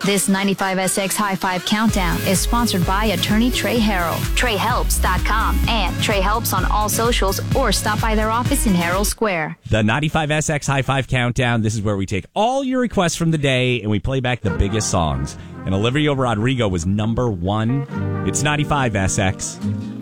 This 95SX High Five Countdown is sponsored by attorney Trey Harrell, TreyHelps.com, and Trey Helps on all socials, or stop by their office in Herald Square. The 95SX High Five Countdown. This is where we take all your requests from the day and we play back the biggest songs. And Olivia Rodrigo was number one. It's 95SX.